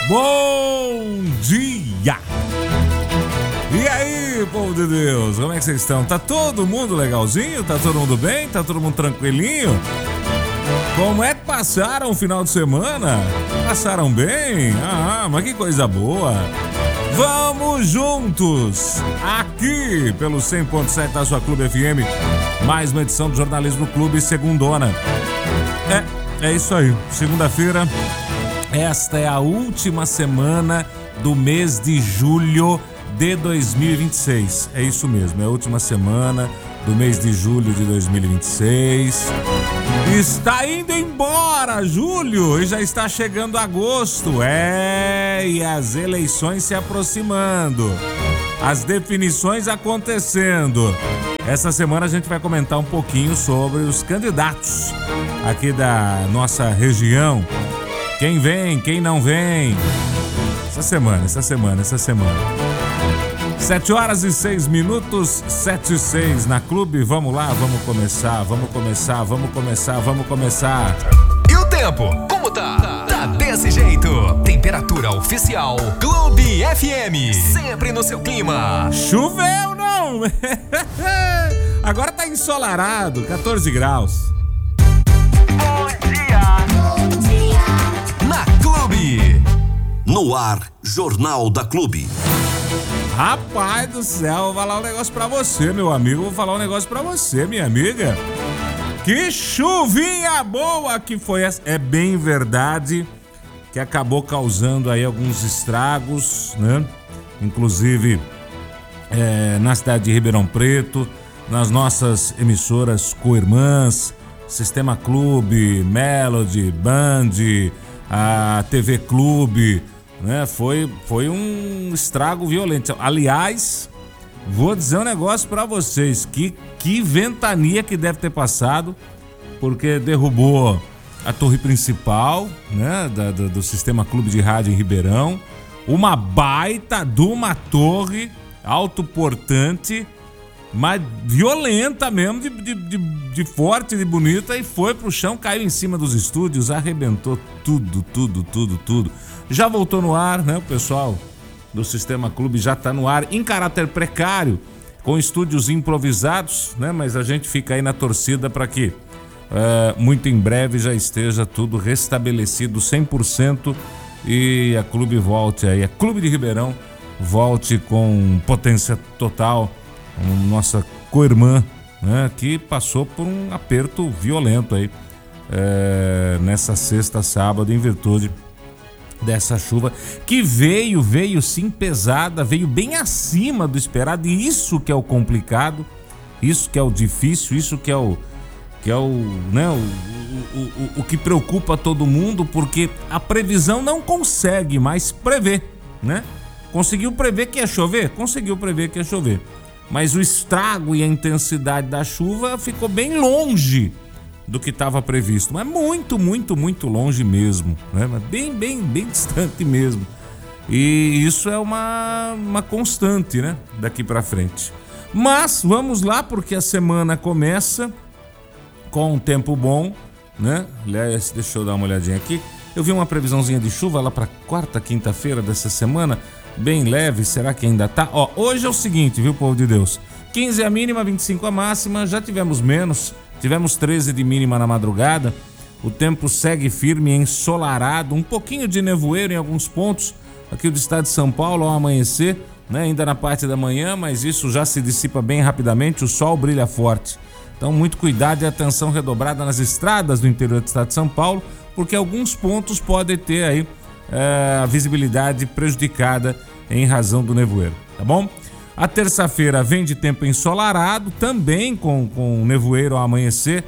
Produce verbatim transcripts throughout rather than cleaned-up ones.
Bom dia! E aí, povo de Deus, como é que vocês estão? Tá todo mundo legalzinho? Tá todo mundo bem? Tá todo mundo tranquilinho? Como é que passaram o final de semana? Passaram bem? Ah, mas que coisa boa! Vamos juntos, aqui pelo cem ponto sete da sua Clube F M, mais uma edição do Jornalismo Clube Segundona. É, é isso aí, segunda-feira. Esta é a última semana do mês de julho de dois mil e vinte e seis. É isso mesmo, é a última semana do mês de julho de dois mil e vinte e seis. Está indo embora julho e já está chegando agosto. É, e as eleições se aproximando. As definições acontecendo. Essa semana a gente vai comentar um pouquinho sobre os candidatos aqui da nossa região. Quem vem, quem não vem. Essa semana, essa semana, essa semana. Sete horas e seis minutos, sete e seis na Clube. Vamos lá, vamos começar, vamos começar, vamos começar, vamos começar. E o tempo, como tá? Tá desse jeito. Temperatura oficial Clube F M, sempre no seu clima. Choveu não? Agora tá ensolarado, catorze graus. Bom dia. Bom dia. Na Clube. No ar, Jornal da Clube. Rapaz do céu, vou falar um negócio pra você, meu amigo. Vou falar um negócio pra você, minha amiga. Que chuvinha boa que foi essa. É bem verdade que acabou causando aí alguns estragos, né? Inclusive é, na cidade de Ribeirão Preto, nas nossas emissoras co-irmãs, Sistema Clube, Melody, Band, a T V Clube, né? Foi, foi um estrago violento. Aliás, vou dizer um negócio pra vocês, que, que ventania que deve ter passado, porque derrubou a torre principal, né, da, do, do Sistema Clube de Rádio em Ribeirão, uma baita de uma torre autoportante, mas violenta mesmo, de, de, de, de forte, de bonita, e foi pro chão, caiu em cima dos estúdios, arrebentou tudo, tudo, tudo, tudo. Já voltou no ar, né? O pessoal do Sistema Clube já tá no ar em caráter precário, com estúdios improvisados, né? Mas a gente fica aí na torcida para que uh, muito em breve já esteja tudo restabelecido cem por cento e a Clube volte aí, a Clube de Ribeirão volte com potência total. Nossa co-irmã, né, que passou por um aperto violento aí é, nessa sexta, sábado, em virtude dessa chuva que veio, veio sim pesada, veio bem acima do esperado, e isso que é o complicado, isso que é o difícil, isso que é o que é o, né, o, o, o, o que preocupa todo mundo, porque a previsão não consegue mais prever, né? Conseguiu prever que ia chover? Conseguiu prever que ia chover. Mas o estrago e a intensidade da chuva ficou bem longe do que estava previsto. Mas muito, muito, muito longe mesmo, né? Mas bem, bem, bem distante mesmo. E isso é uma, uma constante, né? Daqui para frente. Mas vamos lá, porque a semana começa com um tempo bom, né? Aliás, deixa eu dar uma olhadinha aqui. Eu vi uma previsãozinha de chuva lá para quarta, quinta-feira dessa semana. Bem leve, será que ainda tá? Ó, hoje é o seguinte, viu, povo de Deus? quinze a mínima, vinte e cinco a máxima, já tivemos menos, tivemos treze de mínima na madrugada. O tempo segue firme, ensolarado, um pouquinho de nevoeiro em alguns pontos aqui do estado de São Paulo ao amanhecer, né? Ainda na parte da manhã, mas isso já se dissipa bem rapidamente, o sol brilha forte. Então, muito cuidado e atenção redobrada nas estradas do interior do estado de São Paulo, porque alguns pontos podem ter aí É, a visibilidade prejudicada em razão do nevoeiro, tá bom? A terça-feira vem de tempo ensolarado, também com, com nevoeiro ao amanhecer,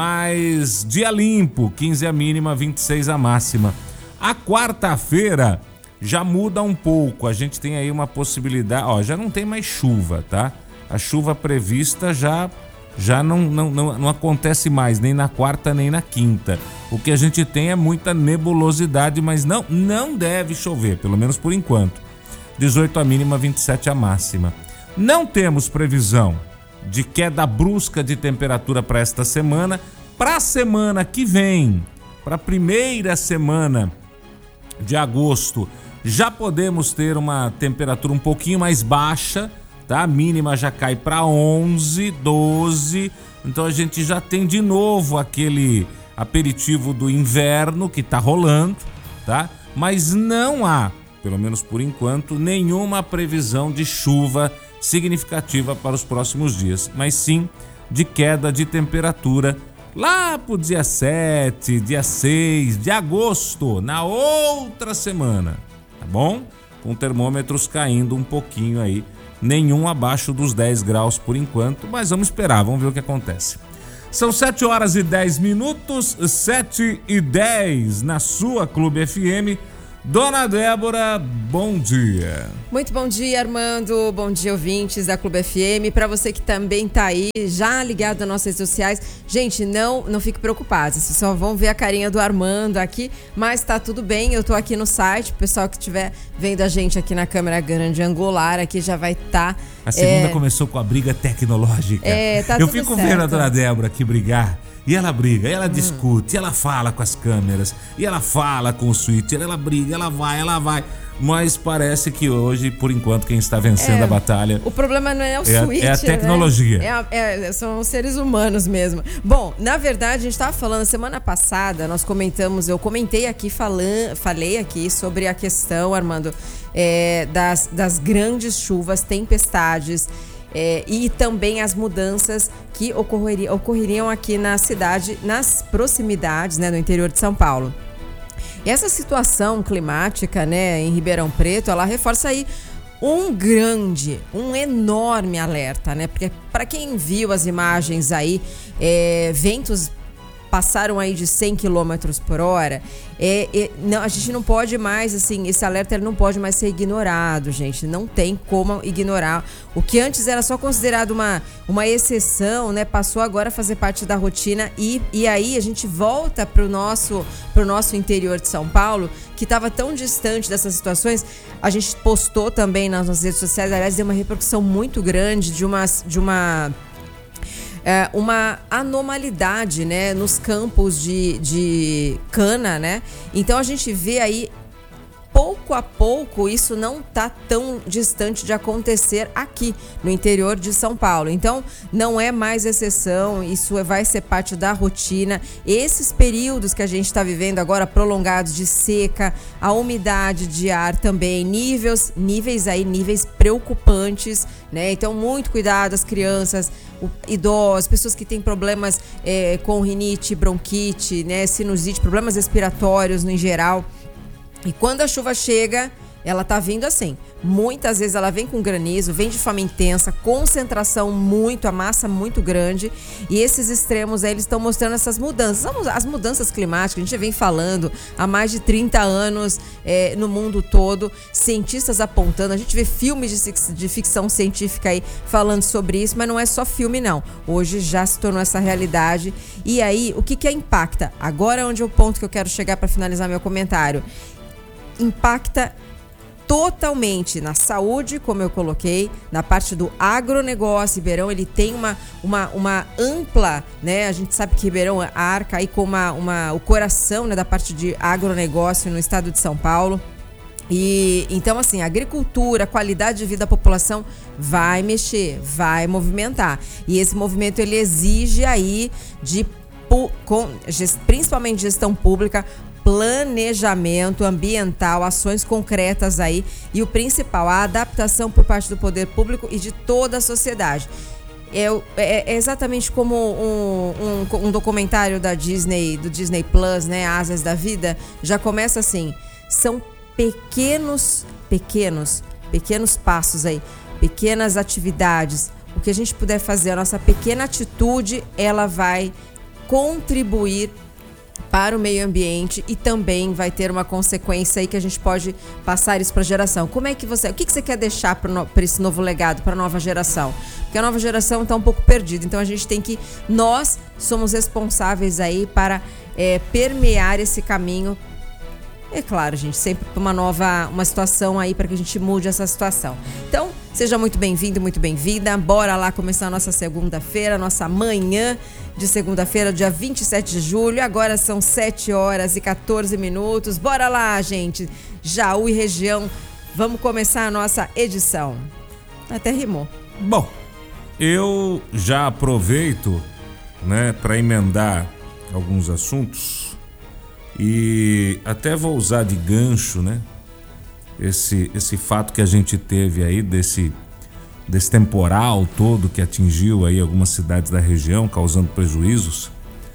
mas dia limpo, quinze a mínima, vinte e seis a máxima. A quarta-feira já muda um pouco, a gente tem aí uma possibilidade, ó, já não tem mais chuva, tá? A chuva prevista já já não, não, não, não acontece mais, nem na quarta nem na quinta. O que a gente tem é muita nebulosidade, mas não, não deve chover, pelo menos por enquanto. dezoito a mínima, vinte e sete a máxima. Não temos previsão de queda brusca de temperatura para esta semana. Para a semana que vem, para a primeira semana de agosto, já podemos ter uma temperatura um pouquinho mais baixa, tá? A mínima já cai para onze, doze, então a gente já tem de novo aquele aperitivo do inverno que tá rolando, tá? Mas não há, pelo menos por enquanto, nenhuma previsão de chuva significativa para os próximos dias, mas sim de queda de temperatura lá pro dia sete, dia seis de agosto, na outra semana, tá bom? Com termômetros caindo um pouquinho aí, nenhum abaixo dos dez graus por enquanto, mas vamos esperar, vamos ver o que acontece. São sete horas e dez minutos, sete e dez na sua Clube F M. Dona Débora, bom dia. Muito bom dia, Armando. Bom dia, ouvintes da Clube F M. Para você que também tá aí, já ligado nas nossas redes sociais. Gente, não, não fique preocupado. Vocês só vão ver a carinha do Armando aqui, mas tá tudo bem. Eu tô aqui no site. O pessoal que estiver vendo a gente aqui na câmera grande angular aqui já vai estar. Tá, a segunda é... começou com a briga tecnológica. É, tá Eu tudo fico certo. vendo a Dona Débora aqui brigar. E ela briga, ela hum. discute, ela fala com as câmeras, e ela fala com o switcher, ela briga, ela vai, ela vai. Mas parece que hoje, por enquanto, quem está vencendo é, a batalha... O problema não é o é switcher, a, é a tecnologia. Né? É, é, são os seres humanos mesmo. Bom, na verdade, a gente estava falando, semana passada, nós comentamos, eu comentei aqui, falan, falei aqui sobre a questão, Armando, é, das, das grandes chuvas, tempestades, É, e também as mudanças que ocorreriam, ocorreriam aqui na cidade, nas proximidades, né, no interior de São Paulo. E essa situação climática, né, em Ribeirão Preto, ela reforça aí um grande, um enorme alerta, né? Porque para quem viu as imagens aí, é, ventos passaram aí de cem quilômetros por hora, é, é, não, a gente não pode mais, assim, esse alerta ele não pode mais ser ignorado, gente, não tem como ignorar. O que antes era só considerado uma, uma exceção, né, passou agora a fazer parte da rotina e, e aí a gente volta pro nosso, pro nosso interior de São Paulo, que estava tão distante dessas situações. A gente postou também nas nossas redes sociais, aliás, deu uma repercussão muito grande de uma... De uma É uma anormalidade, né, nos campos de, de cana, né? Então a gente vê aí, pouco a pouco, isso não tá tão distante de acontecer aqui no interior de São Paulo. Então não é mais exceção, isso vai ser parte da rotina. Esses períodos que a gente está vivendo agora, prolongados de seca, a umidade de ar também, níveis, níveis aí, níveis preocupantes, né? Então muito cuidado, as crianças, idosos, pessoas que têm problemas é, com rinite, bronquite, né, sinusite, problemas respiratórios no em geral. E quando a chuva chega, ela tá vindo assim. Muitas vezes ela vem com granizo, vem de forma intensa, concentração muito, a massa muito grande. E esses extremos aí, eles estão mostrando essas mudanças. As mudanças climáticas, a gente vem falando há mais de trinta anos é, no mundo todo. Cientistas apontando, a gente vê filmes de, de ficção científica aí falando sobre isso, mas não é só filme não. Hoje já se tornou essa realidade. E aí, o que que impacta? Agora é onde é o ponto que eu quero chegar para finalizar meu comentário. Impacta totalmente na saúde, como eu coloquei, na parte do agronegócio. Ribeirão, ele tem uma, uma, uma ampla, né? A gente sabe que Ribeirão arca aí com uma, uma, o coração, né, da parte de agronegócio no estado de São Paulo. E então, assim, a agricultura, a qualidade de vida da população vai mexer, vai movimentar. E esse movimento, ele exige aí de, com, principalmente gestão pública, planejamento ambiental, ações concretas aí e o principal, a adaptação por parte do poder público e de toda a sociedade. É, é, é exatamente como um, um, um documentário da Disney, do Disney Plus, né, Asas da Vida, já começa assim, são pequenos, pequenos, pequenos passos aí, pequenas atividades, o que a gente puder fazer, a nossa pequena atitude, ela vai contribuir para o meio ambiente e também vai ter uma consequência aí que a gente pode passar isso para a geração. Como é que você, o que, que você quer deixar para no, esse novo legado, para a nova geração? Porque a nova geração está um pouco perdida, então a gente tem que, nós somos responsáveis aí para é, permear esse caminho. É claro, gente, sempre para uma nova, uma situação aí para que a gente mude essa situação. Então, Seja muito bem-vindo, muito bem-vinda. Bora lá começar a nossa segunda-feira, nossa manhã de segunda-feira, dia vinte e sete de julho. Agora são sete horas e quatorze minutos. Bora lá, gente. Jaú e região. Vamos começar a nossa edição. Até rimou. Bom, eu já aproveito, né, para emendar alguns assuntos e até vou usar de gancho, né, esse, esse fato que a gente teve aí desse, desse temporal todo que atingiu aí algumas cidades da região, causando prejuízos,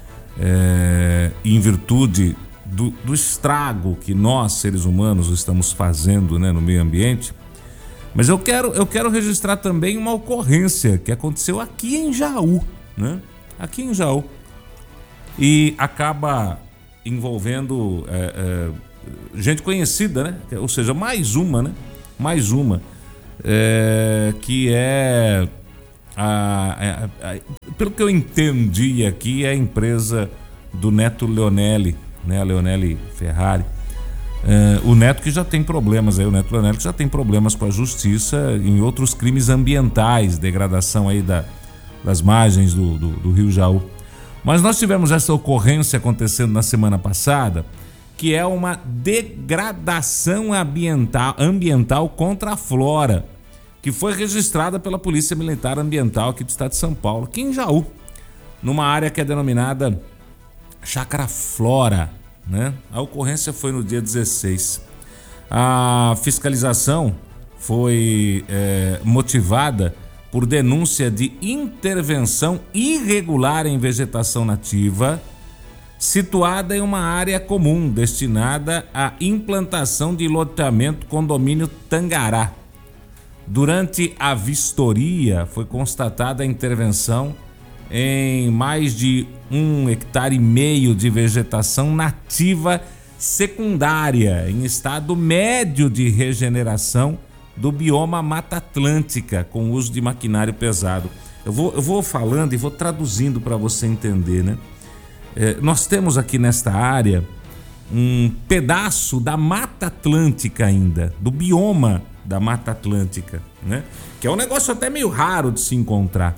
é, em virtude do, do estrago que nós, seres humanos, estamos fazendo, né, no meio ambiente. Mas eu quero, eu quero registrar também uma ocorrência que aconteceu aqui em Jaú, né? Aqui em Jaú. E acaba envolvendo é, é, gente conhecida, né? Ou seja, mais uma, né? Mais uma. É, que é, a, a, a, pelo que eu entendi aqui, é a empresa do Neto Leonelli, né? A Leonelli Ferrari. Uh, o Neto que já tem problemas aí, o Neto Leonelli que já tem problemas com a justiça em outros crimes ambientais, degradação aí da, das margens do, do, do Rio Jaú. Mas nós tivemos essa ocorrência acontecendo na semana passada, que é uma degradação ambiental, ambiental contra a flora, que foi registrada pela Polícia Militar Ambiental aqui do estado de São Paulo, aqui em Jaú, numa área que é denominada Chácara Flora, né? A ocorrência foi no dia dezesseis. A fiscalização foi é, motivada por denúncia de intervenção irregular em vegetação nativa situada em uma área comum destinada à implantação de loteamento condomínio Tangará. Durante a vistoria foi constatada a intervenção em mais de um hectare e meio de vegetação nativa secundária, em estado médio de regeneração do bioma Mata Atlântica, com uso de maquinário pesado. Eu vou, eu vou falando e vou traduzindo para você entender, né? É, nós temos aqui nesta área um pedaço da Mata Atlântica ainda, do bioma da Mata Atlântica, né? Que é um negócio até meio raro de se encontrar.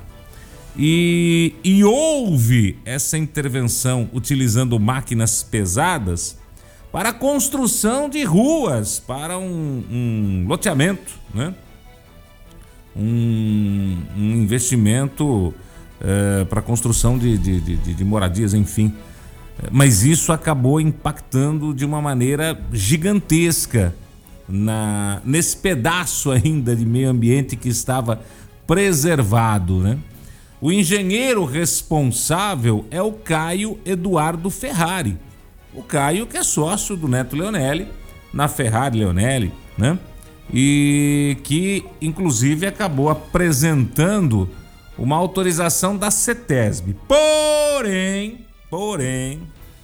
E, e houve essa intervenção utilizando máquinas pesadas para a construção de ruas, para um, um loteamento, né? um, um investimento é, para a construção de, de, de, de moradias, enfim. Mas isso acabou impactando de uma maneira gigantesca na, nesse pedaço ainda de meio ambiente que estava preservado, né? O engenheiro responsável é o Caio Eduardo Ferrari. O Caio que é sócio do Neto Leonelli, na Ferrari Leonelli, né? E que, inclusive, acabou apresentando uma autorização da CETESB. Porém, porém...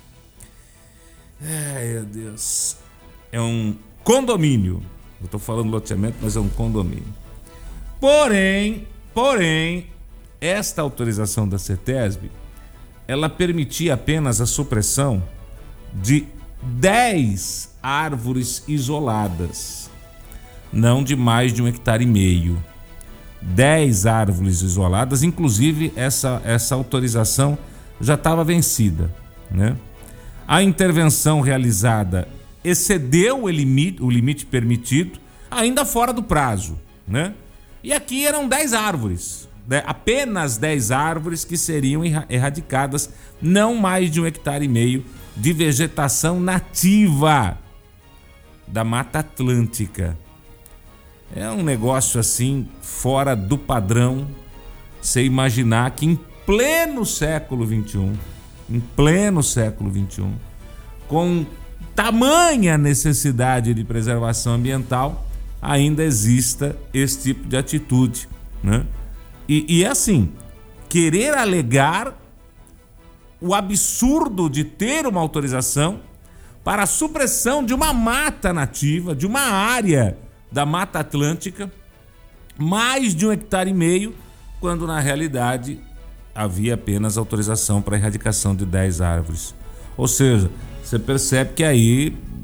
Ai, meu Deus... É um condomínio. Eu tô falando loteamento, mas é um condomínio. Porém, porém... Esta autorização da CETESB, ela permitia apenas a supressão de dez árvores isoladas, não de mais de um hectare e meio. dez árvores isoladas, inclusive essa, essa autorização já estava vencida, né? A intervenção realizada excedeu o limite, o limite permitido, ainda fora do prazo, né? E aqui eram dez árvores. Apenas dez árvores que seriam erradicadas, não mais de um hectare e meio de vegetação nativa da Mata Atlântica. É um negócio assim fora do padrão. Você imaginar que em pleno século vinte e um, em pleno século vinte e um, com tamanha necessidade de preservação ambiental, ainda exista esse tipo de atitude, né? E, e é assim, querer alegar o absurdo de ter uma autorização para a supressão de uma mata nativa, de uma área da Mata Atlântica, mais de um hectare e meio, quando na realidade havia apenas autorização para a erradicação de dez árvores. Ou seja, você percebe que aí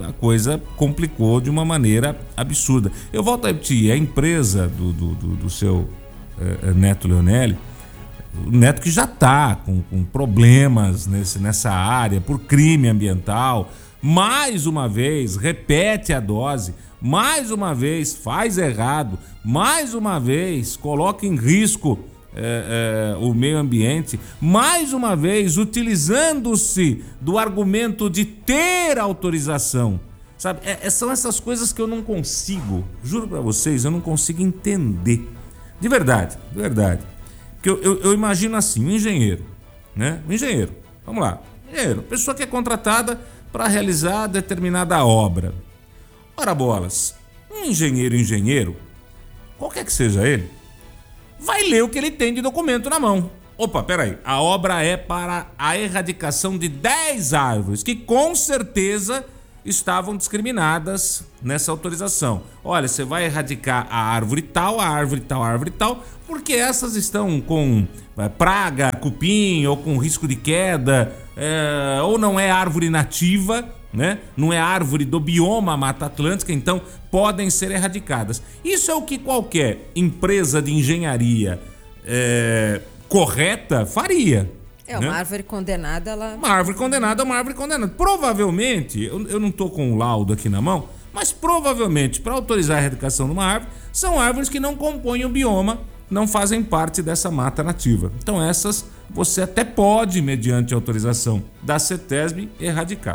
a coisa complicou de uma maneira absurda. Eu volto a repetir, a empresa do, do, do, do seu é, Neto Leonelli, o Neto que já está com, com problemas nesse, nessa área por crime ambiental, mais uma vez repete a dose, mais uma vez faz errado, mais uma vez coloca em risco é, é, o meio ambiente, mais uma vez utilizando-se do argumento de ter autorização. Sabe, é, são essas coisas que eu não consigo, juro para vocês, eu não consigo entender. De verdade, de verdade. Porque eu, eu, eu imagino assim, um engenheiro, né? Um engenheiro, vamos lá, engenheiro, pessoa que é contratada para realizar determinada obra. Ora bolas, um engenheiro engenheiro, qualquer que seja ele, vai ler o que ele tem de documento na mão. Opa, peraí, a obra é para a erradicação de dez árvores, que com certeza estavam discriminadas nessa autorização. Olha, você vai erradicar a árvore tal, a árvore tal, a árvore tal, porque essas estão com praga, cupim ou com risco de queda, é, ou não é árvore nativa, né? Não é árvore do bioma Mata Atlântica, então podem ser erradicadas. Isso é o que qualquer empresa de engenharia é, correta faria. É, uma né? árvore condenada, ela... Uma árvore condenada é uma árvore condenada. Provavelmente, eu, eu não estou com o laudo aqui na mão, mas provavelmente, para autorizar a erradicação de uma árvore, são árvores que não compõem o bioma, não fazem parte dessa mata nativa. Então essas você até pode, mediante autorização da CETESB, erradicar.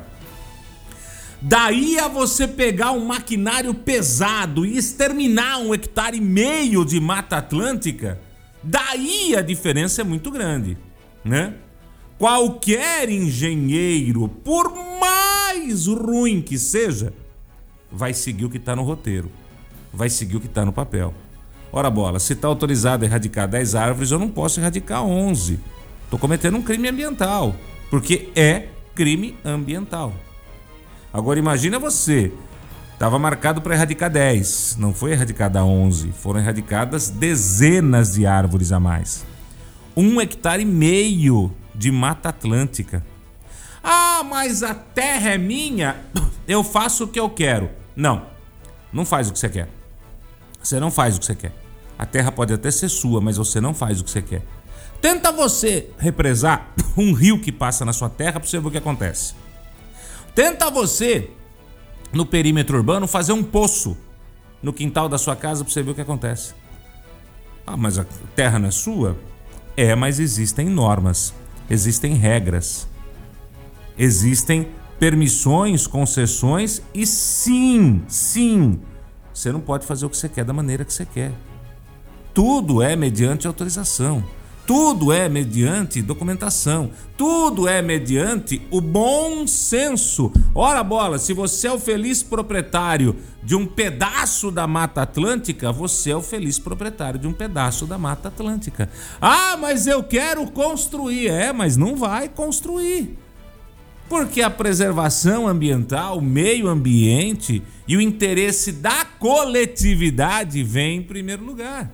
Daí a você pegar um maquinário pesado e exterminar um hectare e meio de Mata Atlântica, daí a diferença é muito grande, né? Qualquer engenheiro, por mais ruim que seja, vai seguir o que está no roteiro, vai seguir o que está no papel. Ora bola, se está autorizado a erradicar dez árvores, eu não posso erradicar onze. Estou cometendo um crime ambiental, porque é crime ambiental. Agora imagina você, estava marcado para erradicar dez, não foi erradicada onze, foram erradicadas dezenas de árvores a mais. Um hectare e meio de Mata Atlântica. Ah, mas a terra é minha, eu faço o que eu quero. Não, não faz o que você quer. Você não faz o que você quer. A terra pode até ser sua, mas você não faz o que você quer. Tenta você represar um rio que passa na sua terra para você ver o que acontece. Tenta você, no perímetro urbano, fazer um poço no quintal da sua casa para você ver o que acontece. Ah, mas a terra não é sua? É, mas existem normas, existem regras, existem permissões, concessões e sim, sim, você não pode fazer o que você quer da maneira que você quer. Tudo é mediante autorização. Tudo é mediante documentação, tudo é mediante o bom senso. Ora bola, se você é o feliz proprietário de um pedaço da Mata Atlântica, você é o feliz proprietário de um pedaço da Mata Atlântica. Ah, mas eu quero construir. É, mas não vai construir. Porque a preservação ambiental, o meio ambiente e o interesse da coletividade vem em primeiro lugar.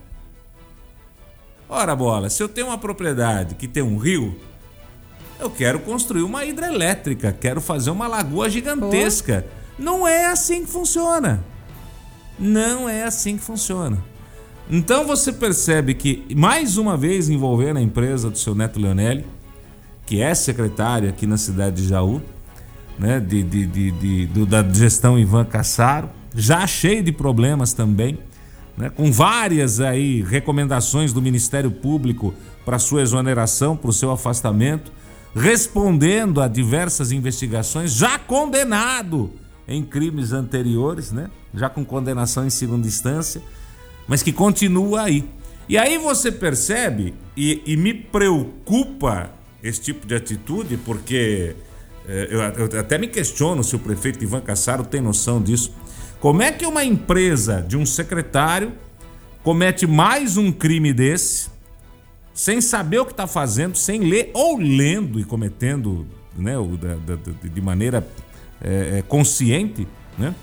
Ora bola, se eu tenho uma propriedade que tem um rio, eu quero construir uma hidrelétrica, quero fazer uma lagoa gigantesca. Oh. Não é assim que funciona. Não é assim que funciona. Então você percebe que, mais uma vez envolvendo a empresa do seu Neto Leonelli, que é secretário aqui na cidade de Jaú, né, de, de, de, de, de, da gestão Ivan Cassaro, já cheio de problemas também, né, com várias aí recomendações do Ministério Público para sua exoneração, para o seu afastamento, respondendo a diversas investigações, já condenado em crimes anteriores, né, já com condenação em segunda instância, mas que continua aí. E aí você percebe, e, e me preocupa esse tipo de atitude, porque é, eu, eu até me questiono se o prefeito Ivan Cassaro tem noção disso. Como é que uma empresa de um secretário comete mais um crime desse, sem saber o que está fazendo, sem ler ou lendo e cometendo, né, de maneira é, consciente, né,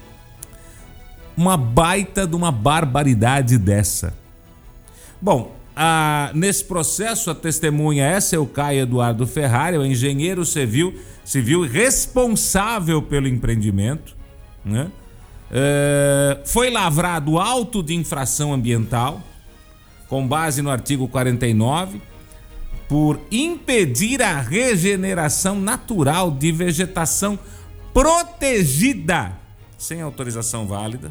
uma baita de uma barbaridade dessa? Bom, a, nesse processo a testemunha é seu Caio Eduardo Ferrari, o engenheiro civil, civil responsável pelo empreendimento. né? É, foi lavrado auto de infração ambiental, com base no artigo quarenta e nove, por impedir a regeneração natural de vegetação protegida sem autorização válida,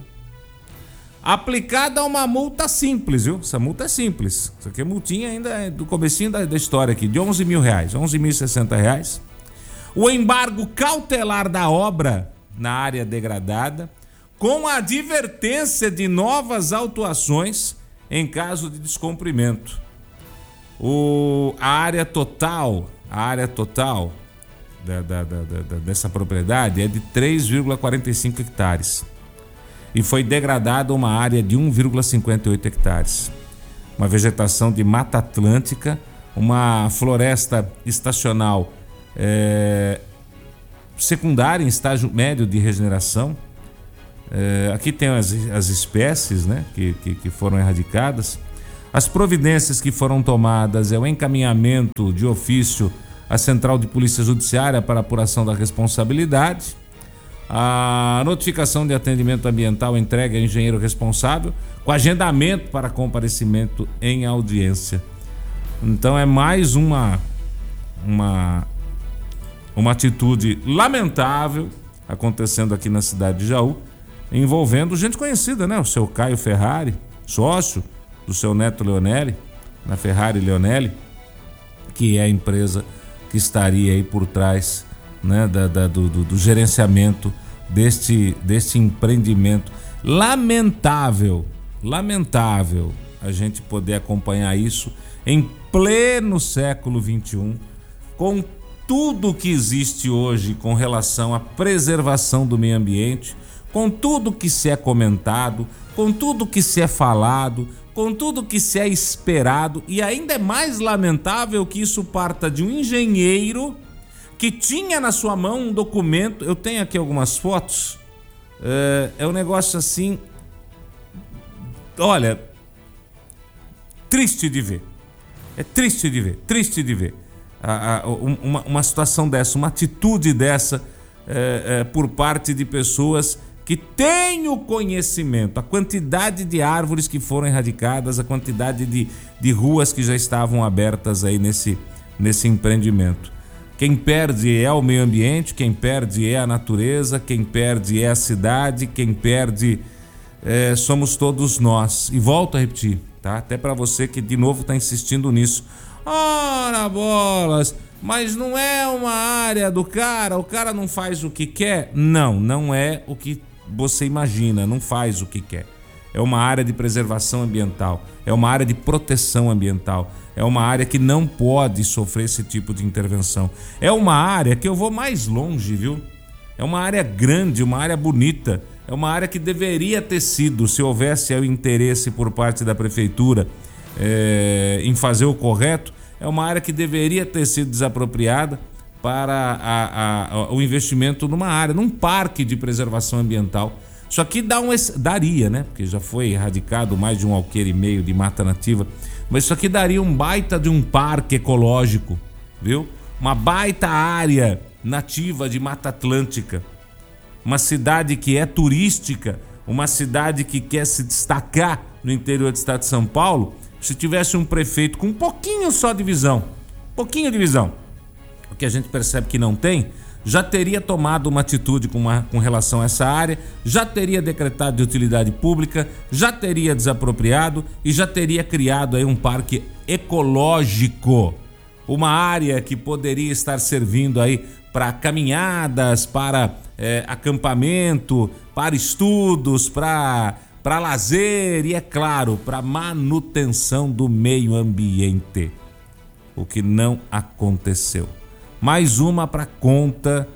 aplicada a uma multa simples, viu? Essa multa é simples. Isso aqui é multinha ainda do comecinho da, da história aqui, de onze mil reais, onze mil e sessenta reais. O embargo cautelar da obra na área degradada, com a advertência de novas autuações em caso de descumprimento. O, a área total, a área total da, da, da, da, dessa propriedade é de três vírgula quarenta e cinco hectares e foi degradada uma área de um vírgula cinquenta e oito hectares. Uma vegetação de Mata Atlântica, uma floresta estacional é, secundária em estágio médio de regeneração. É, aqui tem as, as espécies, né, que, que, que foram erradicadas. As providências que foram tomadas é o encaminhamento de ofício à Central de Polícia Judiciária para apuração da responsabilidade, a notificação de atendimento ambiental entregue ao engenheiro responsável, com agendamento para comparecimento em audiência. Então é mais uma, uma, uma atitude lamentável acontecendo aqui na cidade de Jaú, envolvendo gente conhecida, né? O seu Caio Ferrari, sócio do seu neto Leonelli, na Ferrari Leonelli, que é a empresa que estaria aí por trás, né, da, da, do, do, do gerenciamento deste, deste empreendimento. Lamentável, lamentável a gente poder acompanhar isso em pleno século vinte e um, com tudo que existe hoje com relação à preservação do meio ambiente, com tudo que se é comentado, com tudo que se é falado, com tudo que se é esperado, e ainda é mais lamentável que isso parta de um engenheiro que tinha na sua mão um documento. Eu tenho aqui algumas fotos, é, é um negócio assim, olha, triste de ver, é triste de ver, triste de ver a, a, uma, uma situação dessa, uma atitude dessa é, é, por parte de pessoas que têm o conhecimento, a quantidade de árvores que foram erradicadas, a quantidade de, de ruas que já estavam abertas aí nesse, nesse empreendimento. Quem perde é o meio ambiente, quem perde é a natureza, quem perde é a cidade, quem perde é, somos todos nós. E volto a repetir, tá? Até para você que de novo está insistindo nisso. Ora bolas, mas não é uma área do cara, o cara não faz o que quer? Não, não é o que você imagina, não faz o que quer. É uma área de preservação ambiental, é uma área de proteção ambiental, é uma área que não pode sofrer esse tipo de intervenção. É uma área que eu vou mais longe, viu? É uma área grande, uma área bonita, é uma área que deveria ter sido, se houvesse o interesse por parte da prefeitura é, em fazer o correto, é uma área que deveria ter sido desapropriada para a, a, o investimento numa área, num parque de preservação ambiental. Isso aqui dá um, daria, né? Porque já foi erradicado mais de um alqueire e meio de mata nativa, mas isso aqui daria um baita de um parque ecológico, viu? Uma baita área nativa de Mata Atlântica. Uma cidade que é turística, uma cidade que quer se destacar no interior do estado de São Paulo. Se tivesse um prefeito com um pouquinho só de visão, pouquinho de visão, o que a gente percebe que não tem, já teria tomado uma atitude com, uma, com relação a essa área, já teria decretado de utilidade pública, já teria desapropriado e já teria criado aí um parque ecológico, uma área que poderia estar servindo aí para caminhadas, para é, acampamento, para estudos, para para lazer e, é claro, para manutenção do meio ambiente, o que não aconteceu. Mais uma para conta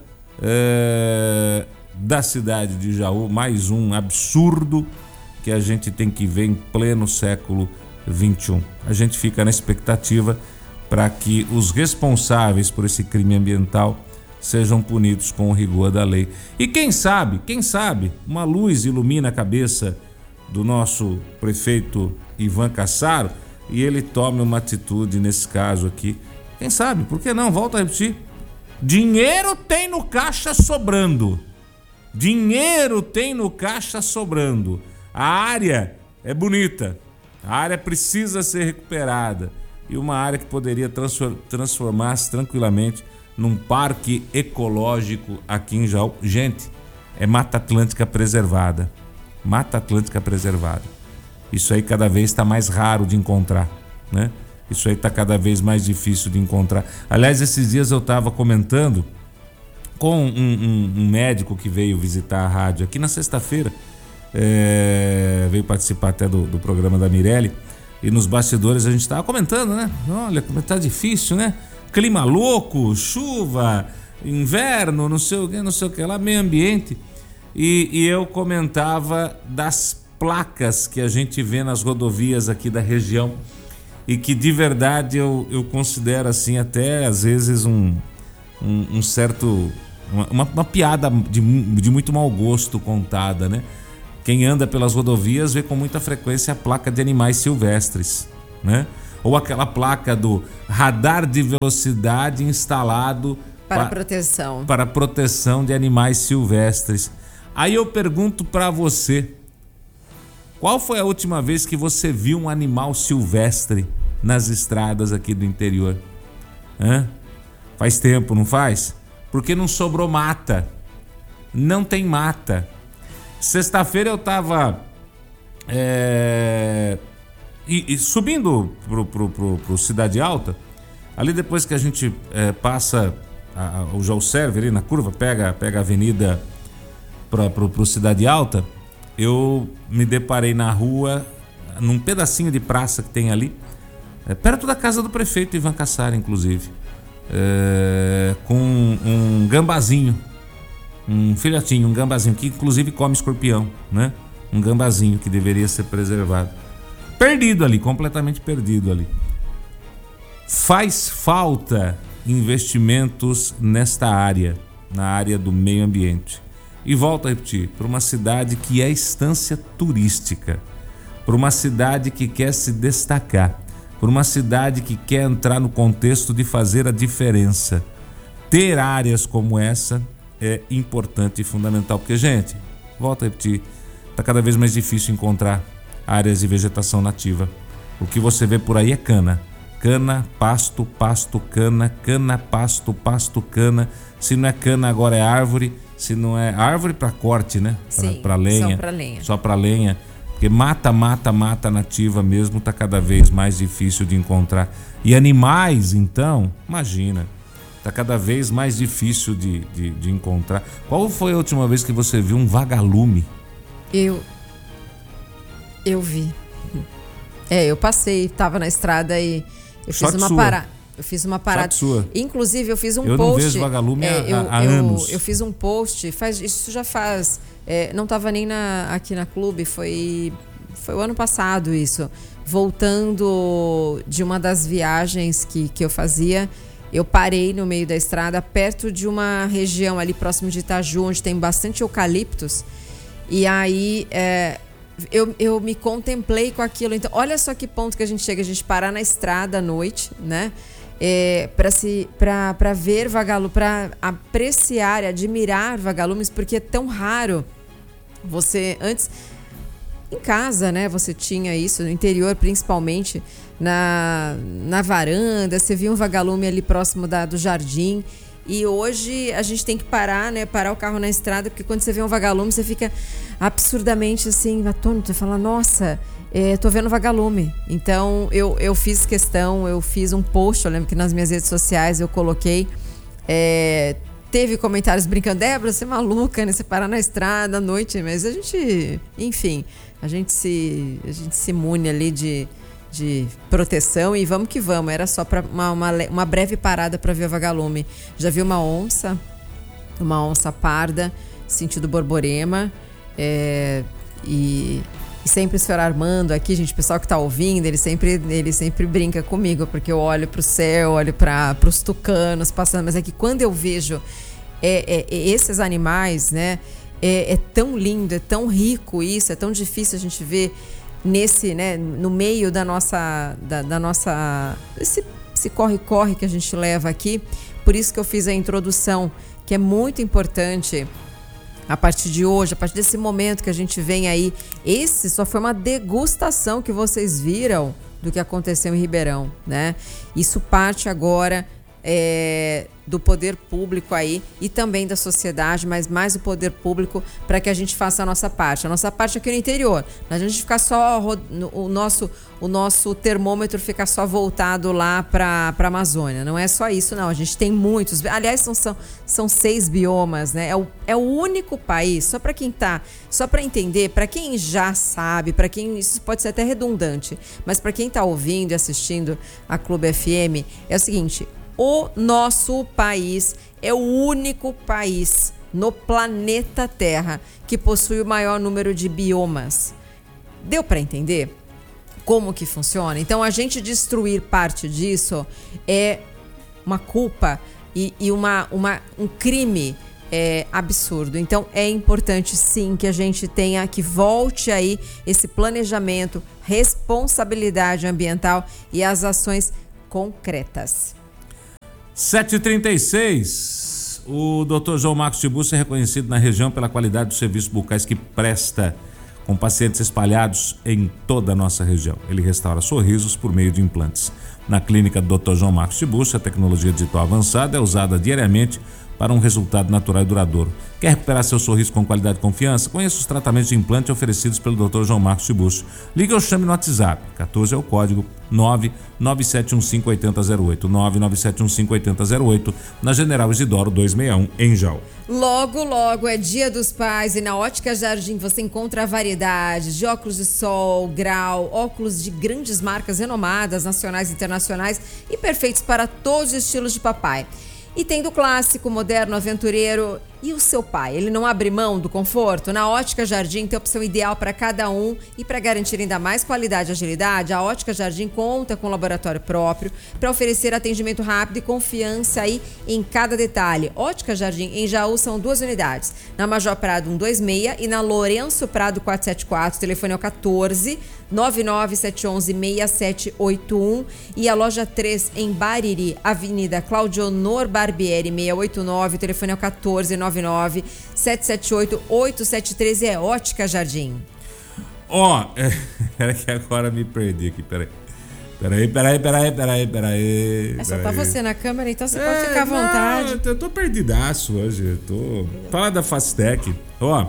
é, da cidade de Jaú, mais um absurdo que a gente tem que ver em pleno século vinte e um. A gente fica na expectativa para que os responsáveis por esse crime ambiental sejam punidos com o rigor da lei. E quem sabe, quem sabe, uma luz ilumina a cabeça do nosso prefeito Ivan Cassaro e ele tome uma atitude nesse caso aqui. Quem sabe? Por que não? Volto a repetir. Dinheiro tem no caixa sobrando. Dinheiro tem no caixa sobrando. A área é bonita. A área precisa ser recuperada. E uma área que poderia transformar-se tranquilamente num parque ecológico aqui em Jaú. Gente, é Mata Atlântica preservada. Mata Atlântica preservada. Isso aí cada vez está mais raro de encontrar, né? Isso aí está cada vez mais difícil de encontrar. Aliás, esses dias eu estava comentando com um, um, um médico que veio visitar a rádio aqui na sexta-feira. É, veio participar até do, do programa da Mirelle. E nos bastidores a gente estava comentando, né? Olha, como tá difícil, né? Clima louco, chuva, inverno, não sei o que, não sei o que lá, meio ambiente. E, e eu comentava das placas que a gente vê nas rodovias aqui da região e que de verdade eu, eu considero assim até às vezes um, um, um certo... Uma, uma piada de, de muito mau gosto contada, né? Quem anda pelas rodovias vê com muita frequência a placa de animais silvestres, né? Ou aquela placa do radar de velocidade instalado para pa, proteção. Para proteção de animais silvestres. Aí eu pergunto para você, qual foi a última vez que você viu um animal silvestre nas estradas aqui do interior? Hã? Faz tempo, não faz? Porque não sobrou mata. Não tem mata. Sexta-feira eu tava é, e, e subindo pro, pro, pro, pro Cidade Alta, ali depois que a gente é, passa a, a, o Jaú Serve ali na curva, pega, pega a avenida pra, pro, pro Cidade Alta, eu me deparei na rua, num pedacinho de praça que tem ali, é, perto da casa do prefeito Ivan Cassara, inclusive, é, com um gambazinho. Um filhotinho, um gambazinho, que inclusive come escorpião, né? Um gambazinho que deveria ser preservado. Perdido ali, completamente perdido ali. Faz falta investimentos nesta área, na área do meio ambiente. E volto a repetir, para uma cidade que é estância turística, para uma cidade que quer se destacar, para uma cidade que quer entrar no contexto de fazer a diferença. Ter áreas como essa é importante e fundamental, porque, gente, volto a repetir, está cada vez mais difícil encontrar áreas de vegetação nativa. O que você vê por aí é cana. Cana, pasto, pasto, cana, cana, pasto, pasto, cana. Se não é cana, agora é árvore. Se não é árvore para corte, né? Para lenha. Só para lenha. Só para lenha. Porque mata, mata, mata nativa mesmo está cada vez mais difícil de encontrar. E animais, então, imagina. Está cada vez mais difícil de, de, de encontrar. Qual foi a última vez que você viu um vagalume? Eu... Eu vi. É, eu passei, tava na estrada e eu fiz uma parada. Eu fiz uma parada. Sua. Inclusive, eu fiz um eu post. Eu não vejo vagalume é, há, eu, há eu, anos. Eu fiz um post, faz, isso já faz... É, não tava nem na, aqui na Clube, foi, foi o ano passado isso. Voltando de uma das viagens que, que eu fazia... Eu parei no meio da estrada, perto de uma região ali próximo de Itaju, onde tem bastante eucaliptos. E aí é, eu, eu me contemplei com aquilo. Então, olha só que ponto que a gente chega. A gente parar na estrada à noite, né? É, para se, para, para ver vagalume, para apreciar, admirar vagalumes, porque é tão raro. Você, antes... Em casa, né? Você tinha isso, no interior principalmente, na, na varanda, você via um vagalume ali próximo da, do jardim. E hoje a gente tem que parar, né? Parar o carro na estrada, porque quando você vê um vagalume, você fica absurdamente assim, atônito. Você fala, nossa, é, tô vendo vagalume. Então eu, eu fiz questão, eu fiz um post, eu lembro que nas minhas redes sociais eu coloquei. É, teve comentários brincando, Débora, você é maluca, né? Você parar na estrada à noite, mas a gente, enfim, a gente se, a gente se imune ali de, de proteção e vamos que vamos. Era só para uma, uma, uma breve parada para ver o vagalume. Já vi uma onça, uma onça parda, sentido Borborema, é, e, e sempre o senhor Armando aqui, gente, o pessoal que tá ouvindo, ele sempre, ele sempre brinca comigo, porque eu olho pro céu, olho para os tucanos passando, mas é que quando eu vejo é, é, esses animais, né, é, é tão lindo, é tão rico isso, é tão difícil a gente ver nesse, né, no meio da nossa, da, da nossa, esse, esse corre-corre que a gente leva aqui. Por isso que eu fiz a introdução, que é muito importante a partir de hoje, a partir desse momento que a gente vem aí, esse só foi uma degustação que vocês viram do que aconteceu em Ribeirão, né? Isso parte agora é, do poder público aí e também da sociedade, mas mais do poder público para que a gente faça a nossa parte. A nossa parte aqui no interior. Não a gente ficar só, o nosso, o nosso termômetro ficar só voltado lá para a Amazônia. Não é só isso, não. A gente tem muitos. Aliás, são, são, são seis biomas, né? É o, é o único país, só para quem tá, só para entender, para quem já sabe, para quem, isso pode ser até redundante, mas para quem está ouvindo e assistindo a Clube F M, é o seguinte: o nosso país é o único país no planeta Terra que possui o maior número de biomas. Deu para entender como que funciona? Então, a gente destruir parte disso é uma culpa e, e uma, uma, um crime é, absurdo. Então, é importante sim que a gente tenha, que volte aí esse planejamento, responsabilidade ambiental e as ações concretas. sete e trinta e seis, o doutor João Marcos Tiburcio é reconhecido na região pela qualidade dos serviços bucais que presta com pacientes espalhados em toda a nossa região. Ele restaura sorrisos por meio de implantes. Na clínica do doutor João Marcos Tiburcio, a tecnologia digital avançada é usada diariamente para um resultado natural e duradouro. Quer recuperar seu sorriso com qualidade e confiança? Conheça os tratamentos de implante oferecidos pelo doutor João Marcos Tiburcio. Ligue ou chame no WhatsApp. quatorze é o código nove nove sete um cinco oito zero zero oito. nove nove sete um cinco oito zero zero oito, na General Isidoro duzentos e sessenta e um, em Jaú. Logo, logo é Dia dos Pais e na Ótica Jardim você encontra variedades de óculos de sol, grau, óculos de grandes marcas renomadas, nacionais e internacionais e perfeitos para todos os estilos de papai. E tem do clássico, moderno, aventureiro. E o seu pai, ele não abre mão do conforto? Na Ótica Jardim tem a opção ideal para cada um e para garantir ainda mais qualidade e agilidade, a Ótica Jardim conta com um laboratório próprio para oferecer atendimento rápido e confiança aí em cada detalhe. Ótica Jardim em Jaú são duas unidades, na Major Prado cento e vinte e seis e na Lourenço Prado quatrocentos e setenta e quatro, o telefone é o quatorze nove nove sete um um seis sete oito um e a loja três em Bariri, Avenida Claudionor Barbieri seiscentos e oitenta e nove, o telefone é o quatorze nove nove sete sete oito oito sete três e é Ótica Jardim. Ó, oh, é, peraí que agora me perdi aqui, peraí. Peraí, peraí, peraí, peraí, peraí. É só tá você na câmera, então você é, pode ficar à vontade. Não, eu tô perdidaço hoje, eu tô... Fala da Fastec. Ó, oh,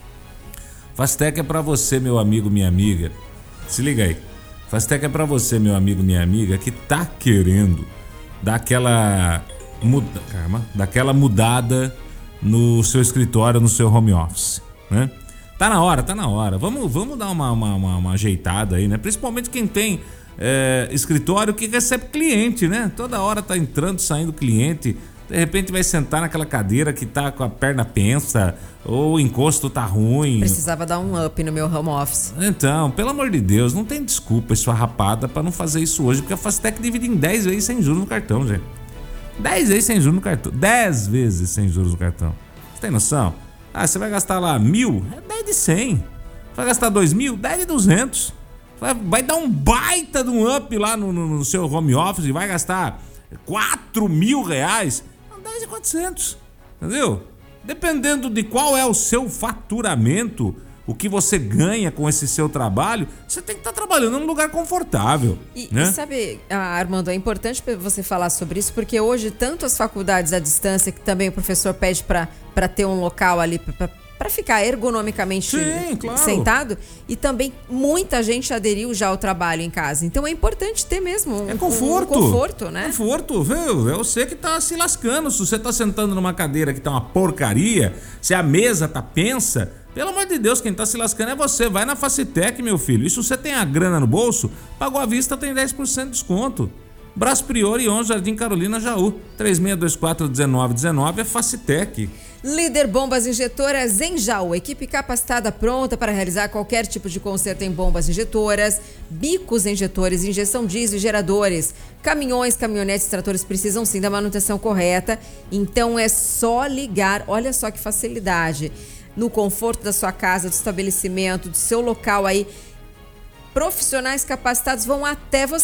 Fastec é pra você, meu amigo, minha amiga. Se liga aí. Fastec é pra você, meu amigo, minha amiga, que tá querendo dar aquela... Muda, calma, daquela mudada no seu escritório, no seu home office, né? Tá na hora, tá na hora. Vamos, vamos dar uma, uma, uma, uma ajeitada aí, né? Principalmente quem tem é, escritório que recebe cliente, né? Toda hora tá entrando, saindo cliente. De repente vai sentar naquela cadeira que tá com a perna pensa ou o encosto tá ruim. Precisava dar um up no meu home office. Então, pelo amor de Deus, não tem desculpa esfarrapada pra não fazer isso hoje, porque a Fastec divide em dez vezes sem juros no cartão, gente. dez vezes sem juros no cartão. dez vezes sem juros no cartão. Você tem noção? Ah, você vai gastar lá mil, é dez de cem. Vai gastar dois mil, dez de duzentos. Vai, vai dar um baita de um up lá no, no, no seu home office e vai gastar quatro mil reais. dez de quatrocentos. Entendeu? Dependendo de qual é o seu faturamento, o que você ganha com esse seu trabalho, você tem que estar tá trabalhando num lugar confortável. E, né? e sabe, Armando, é importante você falar sobre isso, porque hoje tanto as faculdades à distância, que também o professor pede para ter um local ali para ficar ergonomicamente Sim, claro. sentado, e também muita gente aderiu já ao trabalho em casa. Então é importante ter mesmo um, é conforto. um conforto, né? Conforto, viu? É você que tá se lascando. Se você tá sentando numa cadeira que tá uma porcaria, se a mesa tá pensa, pelo amor de Deus, quem tá se lascando é você. Vai na Facitec, meu filho. E se você tem a grana no bolso, pagou à vista, tem dez por cento de desconto. Brás Priori, onze, Jardim Carolina, Jaú. três seis dois quatro um nove um nove é Facitec. Líder Bombas Injetoras em Jaú. Equipe capacitada pronta para realizar qualquer tipo de conserto em bombas injetoras, bicos injetores, injeção diesel e geradores. Caminhões, caminhonetes, tratores precisam sim da manutenção correta. Então é só ligar. Olha só que facilidade. No conforto da sua casa, do estabelecimento, do seu local aí, profissionais capacitados vão até você.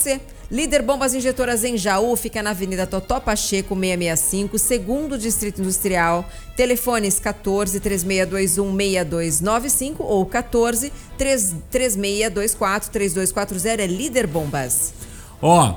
Líder Bombas Injetoras em Jaú, fica na Avenida Totó Pacheco, seiscentos e sessenta e cinco, segundo Distrito Industrial. Telefones quatorze, três seis dois um, seis dois nove cinco ou quatorze, três seis dois quatro, três dois quatro zero, é Líder Bombas. Ó,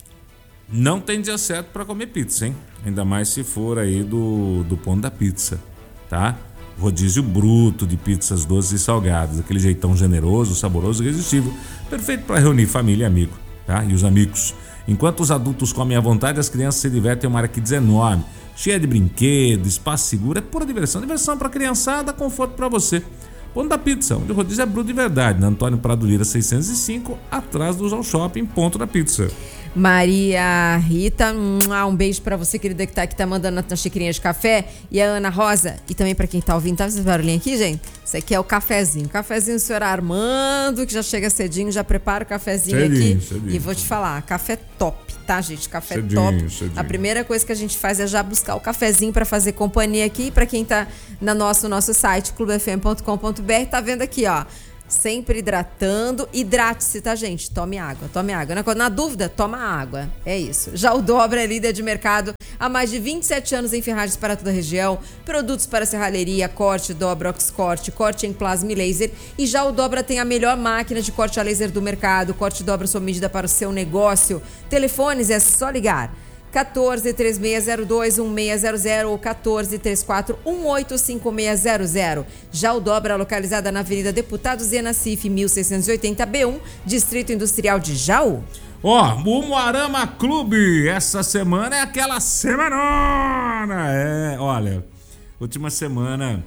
não tem dia certo pra comer pizza, hein? Ainda mais se for aí do, do ponto da pizza, tá? Rodízio bruto de pizzas doces e salgadas, aquele jeitão generoso, saboroso e irresistível, perfeito para reunir família e amigo, tá? E os amigos. Enquanto os adultos comem à vontade, as crianças se divertem em uma área kids enorme, cheia de brinquedos, espaço seguro, é pura diversão. Diversão para criançada, conforto para você. Ponto da Pizza, onde o rodízio é bruto de verdade, na Antônio Prado Lira seiscentos e cinco, atrás do Usal Shopping, Ponto da Pizza. Maria Rita, um beijo pra você, querida, que tá aqui, tá mandando na xicrinha de café. E a Ana Rosa, e também pra quem tá ouvindo, tá esse barulhinho aqui, gente? Isso aqui é o cafezinho. Cafezinho do senhor Armando, que já chega cedinho, já prepara o cafezinho cedinho, aqui. Cedinho. E vou te falar, café top, tá, gente? Café cedinho, top. Cedinho. A primeira coisa que a gente faz é já buscar o cafezinho pra fazer companhia aqui. Pra quem tá no nosso, nosso site, clube f m ponto com ponto b r, tá vendo aqui, ó. Sempre hidratando. Hidrate-se, tá, gente? Tome água, tome água. Na, na dúvida, toma água. É isso. Já o Dobra é líder de mercado há mais de vinte e sete anos em ferragens para toda a região. Produtos para serralheria, corte, dobra, ox-corte, corte em plasma e laser. E já o Dobra tem a melhor máquina de corte a laser do mercado. Corte dobra sua medida para o seu negócio. Telefones, é só ligar. quatorze, três seis zero dois, um seis zero zero ou quatorze, três quatro um oito, cinco seis zero zero. Já o Dobra, localizada na Avenida Deputado Zena Cif, mil seiscentos e oitenta B um, Distrito Industrial de Jaú. Ó, o Umuarama Clube, essa semana é aquela semanona. É, olha, última semana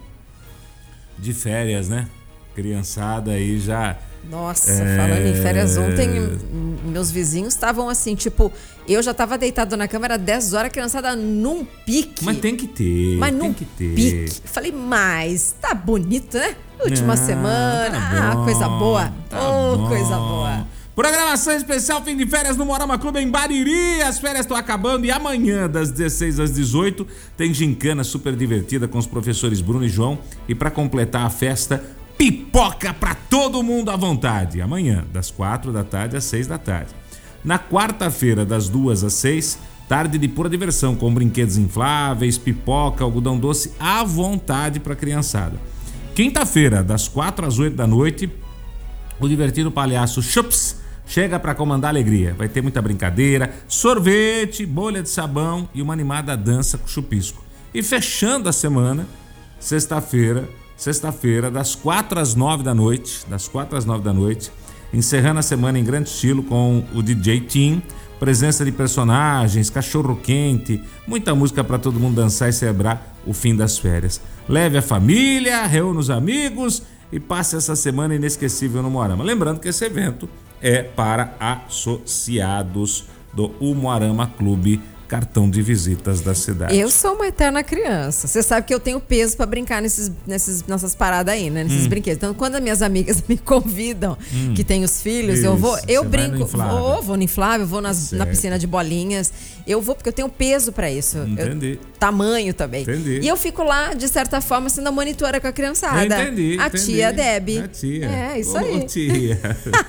de férias, né? Criançada aí já... Nossa, é... falando em férias, ontem meus vizinhos estavam assim, tipo, eu já tava deitado na cama, era dez horas, a criançada num pique. Mas tem que ter, mas tem num que ter. Pique. Falei, mas tá bonito, né? Última ah, semana, tá bom, ah, coisa boa, tá oh, bom. Coisa boa. Programação especial fim de férias no Umuarama Clube em Bariri. As férias estão acabando e amanhã, das dezesseis às dezoito, tem gincana super divertida com os professores Bruno e João. E para completar a festa, pipoca pra todo mundo à vontade. Amanhã, das quatro da tarde às seis da tarde. Na quarta-feira, das duas às seis, tarde de pura diversão, com brinquedos infláveis, pipoca, algodão doce à vontade pra criançada. Quinta-feira, das quatro às oito da noite, o divertido palhaço Chups chega pra comandar a alegria. Vai ter muita brincadeira, sorvete, bolha de sabão e uma animada dança com chupisco. E fechando a semana, sexta-feira, Sexta-feira, das quatro às nove da noite, das quatro às nove da noite, encerrando a semana em grande estilo com o D J Tim, presença de personagens, cachorro-quente, muita música para todo mundo dançar e celebrar o fim das férias. Leve a família, reúna os amigos e passe essa semana inesquecível no Umuarama. Lembrando que esse evento é para associados do Umuarama Clube, cartão de visitas da cidade. Eu sou uma eterna criança. Você sabe que eu tenho peso pra brincar nesses, nesses, nessas paradas aí, né? Nesses hum. brinquedos. Então, quando as minhas amigas me convidam, hum. que tem os filhos, Isso. eu vou, eu Você brinco, vou, vou no inflável, vou nas, na piscina de bolinhas. Eu vou porque eu tenho peso pra isso. Entendi. Eu, tamanho também. Entendi. E eu fico lá, de certa forma, sendo a monitora com a criançada. Eu entendi. A entendi. tia Debbie. A tia. É, isso Ô, aí. tia.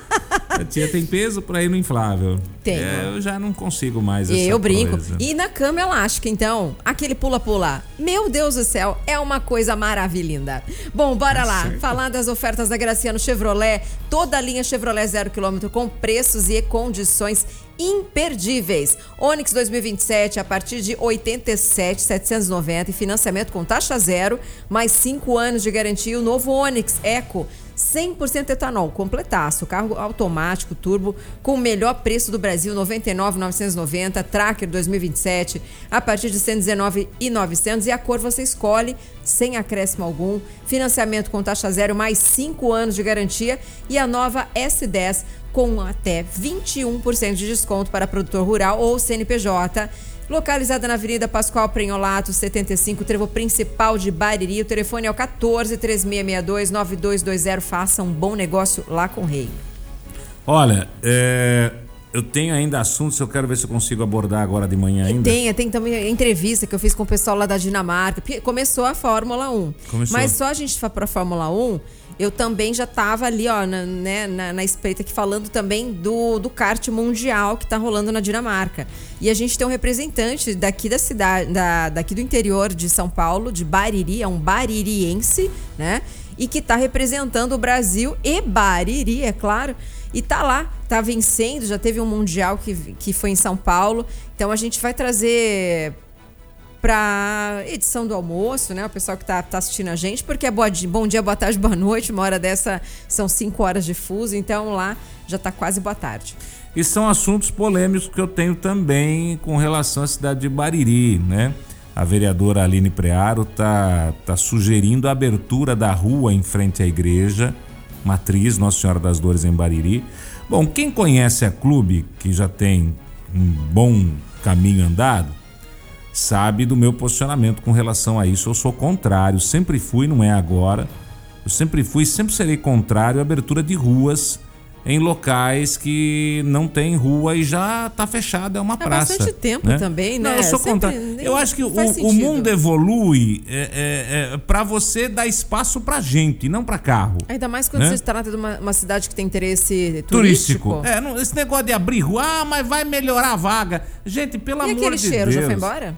A tia tem peso pra ir no inflável. Tem. É, eu já não consigo mais essa Eu brinco. coisa. E na cama elástica, então, aquele pula-pula. Meu Deus do céu, é uma coisa maravilhosa. Bom, bora é lá. Certo. Falar das ofertas da Graciano Chevrolet. Toda a linha Chevrolet zero quilômetro com preços e condições imperdíveis. Onix dois mil e vinte e sete a partir de oitenta e sete mil setecentos e noventa e financiamento com taxa zero, mais cinco anos de garantia. O novo Onix Eco cem por cento etanol, completaço, carro automático, turbo, com o melhor preço do Brasil, noventa e nove mil novecentos e noventa, Tracker dois mil e vinte e sete, a partir de cento e dezenove mil e novecentos, e a cor você escolhe, sem acréscimo algum, financiamento com taxa zero, mais cinco anos de garantia, e a nova S dez com até vinte e um por cento de desconto para produtor rural ou C N P J, localizada na Avenida Pascoal Prenholato, setenta e cinco, trevo principal de Bariri. O telefone é o quatorze, três seis seis dois, nove dois dois zero. Faça um bom negócio lá com o Rei. Olha, é, eu tenho ainda assuntos, eu quero ver se eu consigo abordar agora de manhã ainda. Tem, tem também a entrevista que eu fiz com o pessoal lá da Dinamarca. Começou a Fórmula um. Começou. Mas só a gente for para a Fórmula um, eu também já estava ali, ó, na, né, na, na espreita aqui, falando também do, do kart mundial que está rolando na Dinamarca. E a gente tem um representante daqui da cidade, da, daqui do interior de São Paulo, de Bariri, é um baririense, né? E que está representando o Brasil e Bariri, é claro. E tá lá, tá vencendo, já teve um mundial que, que foi em São Paulo. Então a gente vai trazer para edição do almoço, né? O pessoal que tá, tá assistindo a gente, porque é boa, bom dia, boa tarde, boa noite. Uma hora dessa são cinco horas de fuso, então lá já tá quase boa tarde. E são assuntos polêmicos que eu tenho também com relação à cidade de Bariri, né? A vereadora Aline Prearo tá, tá sugerindo a abertura da rua em frente à igreja matriz Nossa Senhora das Dores em Bariri. Bom, quem conhece a clube, que já tem um bom caminho andado, sabe do meu posicionamento com relação a isso. Eu sou contrário, sempre fui, não é agora. Eu sempre fui, sempre serei contrário à abertura de ruas em locais que não tem rua e já tá fechada, é uma Há praça. Há bastante tempo, né? Também, né? Não, eu sou Sempre, contrário. Eu acho que o, o mundo evolui é, é, é, para você dar espaço pra gente, não pra carro. Ainda mais quando né? você trata de uma, uma cidade que tem interesse turístico. turístico. É, não, esse negócio de abrir rua, ah, mas vai melhorar a vaga. Gente, pelo e amor de Deus. E aquele cheiro, já foi embora?